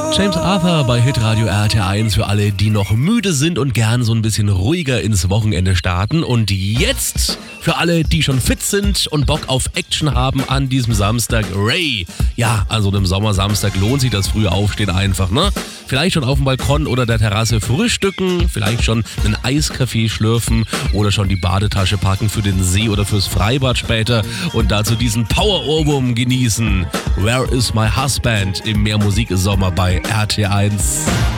James Arthur bei Hitradio RT1 für alle, die noch müde sind und gern so ein bisschen ruhiger ins Wochenende starten. Und jetzt für alle, die schon fit sind und Bock auf Action haben an diesem Samstag, Ray. Ja, an so einem Sommersamstag lohnt sich das frühe Aufstehen einfach, ne? Vielleicht schon auf dem Balkon oder der Terrasse frühstücken, vielleicht schon einen Eiskaffee schlürfen oder schon die Badetasche packen für den See oder fürs Freibad später und dazu diesen Power-Ohrwurm genießen. Where is my husband im Mehrmusik-Sommer bei RT1.